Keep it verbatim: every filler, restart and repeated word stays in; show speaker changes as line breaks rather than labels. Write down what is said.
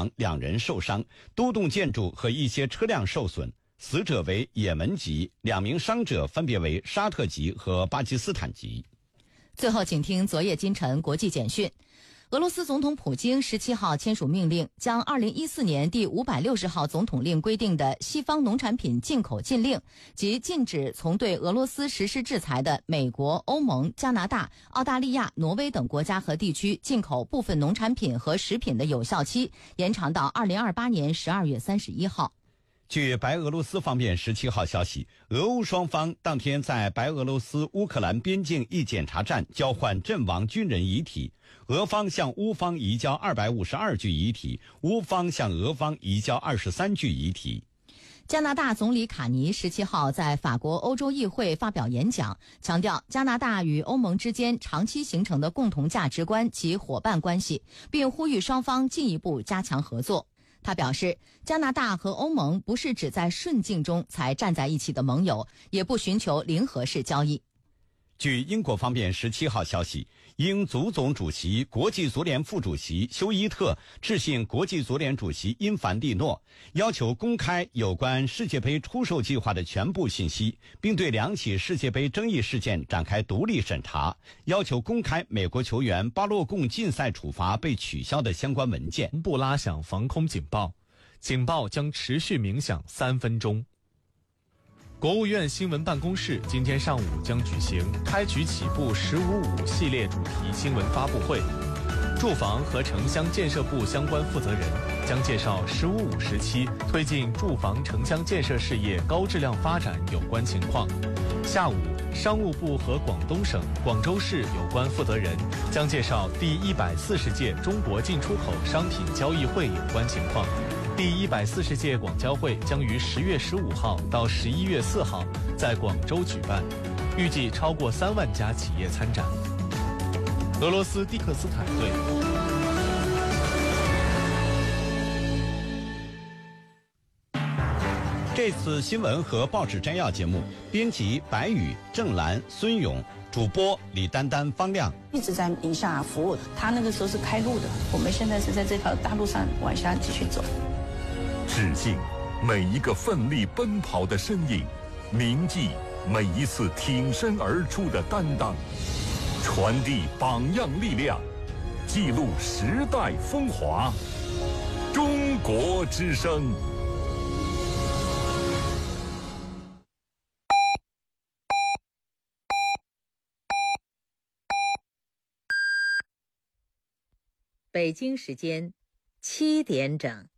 亡，两人受伤，多栋建筑和一些车辆受损，死者为也门籍，两名伤者分别为沙特籍和巴基斯坦籍。
最后，请听昨夜今晨国际简讯。俄罗斯总统普京十七号签署命令，将二零一四年第五百六十号总统令规定的西方农产品进口禁令及禁止从对俄罗斯实施制裁的美国、欧盟、加拿大、澳大利亚、挪威等国家和地区进口部分农产品和食品的有效期延长到二零二八年十二月三十一号。
据白俄罗斯方面十七号消息，俄乌双方当天在白俄罗斯乌克兰边境一检查站交换阵亡军人遗体，俄方向乌方移交二百五十二具遗体，乌方向俄方移交二十三具遗体。
加拿大总理卡尼十七号在法国欧洲议会发表演讲，强调加拿大与欧盟之间长期形成的共同价值观及伙伴关系，并呼吁双方进一步加强合作。他表示，加拿大和欧盟不是只在顺境中才站在一起的盟友，也不寻求零和式交易。
据英国方面十七号消息，英足总主席、国际足联副主席休伊特致信国际足联主席因凡蒂诺，要求公开有关世界杯出售计划的全部信息，并对两起世界杯争议事件展开独立审查，要求公开美国球员巴洛贡禁赛处罚被取消的相关文件。
不拉响防空警报，警报将持续鸣响三分钟。国务院新闻办公室今天上午将举行开局起步十五五系列主题新闻发布会，住房和城乡建设部相关负责人将介绍十五五时期推进住房城乡建设事业高质量发展有关情况。下午，商务部和广东省、广州市有关负责人将介绍第一百四十届中国进出口商品交易会有关情况。第一百四十届广交会将于十月十五号到十一月四号在广州举办，预计超过三万家企业参展。俄罗斯蒂克斯坦队。
这次新闻和报纸摘要节目，编辑白宇、郑兰、孙勇，主播李丹丹、方亮，
一直在宁夏服务。他那个时候是开路的，我们现在是在这条大路上往下继续走。
致敬每一个奋力奔跑的身影，铭记每一次挺身而出的担当，传递榜样力量，记录时代风华。中国之声。
北京时间七点整。